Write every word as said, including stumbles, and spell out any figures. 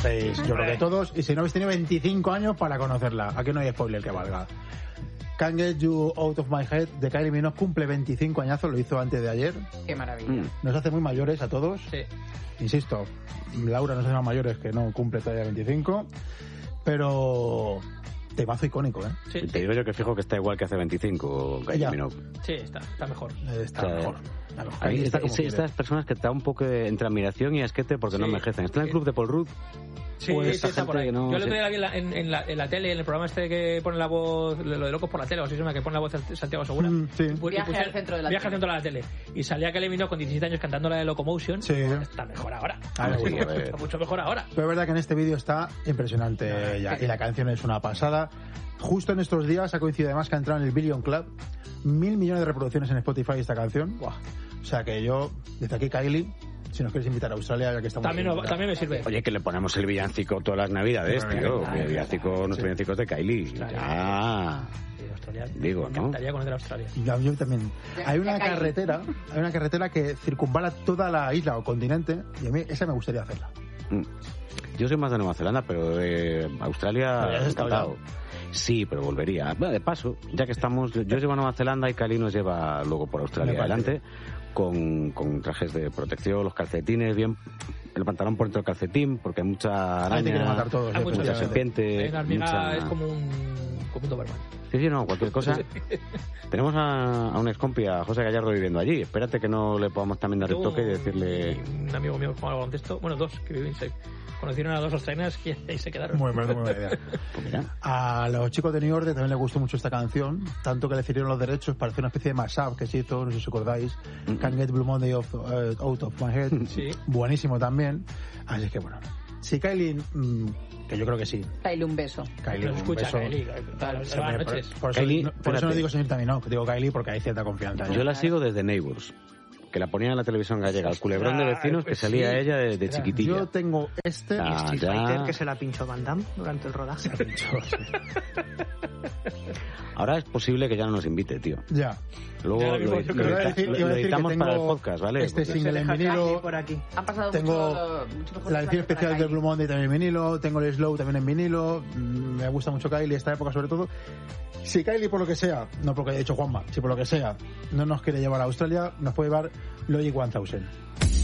conocéis, yo creo que todos, y si no habéis tenido veinticinco años para conocerla, aquí no hay spoiler que valga. Can't Get You Out of My Head de Kylie Minogue cumple veinticinco añazos, lo hizo antes de ayer. Qué maravilla. Mm. Nos hace muy mayores a todos. Sí. Insisto, Laura nos hace más mayores que no cumple todavía veinticinco, pero temazo icónico, ¿eh? Sí, te sí. digo yo que fijo que está igual que hace veinticinco, Kylie Minogue. Sí, está, está mejor. Está o sea, mejor. Claro, ahí está, está sí, estas personas que te da un poco de, entre admiración y asquete porque sí. no envejecen. Está en el club de Paul Rudd. Sí, pues sí, está por ahí. No, yo lo sí. que vi en la, en, en, la, en la tele, en el programa este que pone la voz, lo de Locos por la Tele, o si es una que pone la voz de Santiago Segura. Mm, sí. Pues, viaje puse, al centro de la viaje tele. al centro de la tele. Y salía Kylie Minogue con diecisiete años cantando la de Locomotion. Sí. Está mejor ahora. Ah, sí, sí, está mucho mejor ahora. Pero es verdad que en este vídeo está impresionante no, ya, y la canción es una pasada. Justo en estos días ha coincidido además que ha entrado en el Billion Club. Mil millones de reproducciones en Spotify esta canción. Wow. O sea que yo, desde aquí, Kylie, si nos quieres invitar a Australia, ya que estamos... También, no, también me sirve. Oye, que le ponemos el villancico todas las navidades, tío. El villancico, los sí. villancicos de Kylie. Ya. Digo, ¿no? Me encantaría conocer Australia. Yo, yo también. Hay una carretera, hay una carretera que circunvala toda la isla o continente, y a mí esa me gustaría hacerla. Yo soy más de Nueva Zelanda, pero eh, Australia encantado. Sí, pero volvería. Bueno, de paso, ya que estamos, yo, yo llevo a Nueva Zelanda y Kylie nos lleva luego por Australia adelante, con, con trajes de protección, los calcetines, bien, el pantalón por dentro del calcetín, porque hay mucha araña, te quiere matar todos, hay mucha, mucha serpiente. La hormiga mucha... es como un, como un Doberman. Sí, sí, no, cualquier cosa. Tenemos a, a un excompi, a José Gallardo, viviendo allí. Espérate que no le podamos también dar el toque y decirle... Un amigo mío que juega al baloncesto, bueno, dos, que viven en conocieron a dos australianas y ahí se quedaron. Muy buena, muy buena idea. Pues mira, a los chicos de New Order también les gustó mucho esta canción, tanto que le cedieron los derechos para hacer una especie de mashup que se hizo, no sé si os acordáis, mm-hmm. Can't Get Blue Monday off, uh, Out of My Head. Sí. Buenísimo también. Así que bueno, si Kylie, mmm, que yo creo que sí. Kylie, un beso. Kylie, un escucha, beso. Kylie, claro, se va por, noches. por, eso, Kylie, no, por eso no digo señorita Minogue, digo Kylie porque hay cierta confianza. Yo la sigo desde Neighbours, que la ponían en la televisión gallega, el culebrón de vecinos que salía sí. ella de, de chiquitilla. Yo tengo este... Ah, y Street ya... Fighter, que se la pinchó Van Damme durante el rodaje. Se la pinchó, sí. Ahora es posible que ya no nos invite, tío. Ya. Luego ya, lo, lo, lo, lo, edita, lo, lo editamos para el podcast, ¿vale? Este Porque single en vinilo. Por aquí. Han pasado tengo mucho, mucho la edición especial del Blue Monday también en vinilo. Tengo el Slow también en vinilo. Me gusta mucho Kylie, esta época sobre todo. Si Kylie, por lo que sea, no porque haya dicho Juanma, si por lo que sea, no nos quiere llevar a Australia, nos puede llevar Logic one thousand.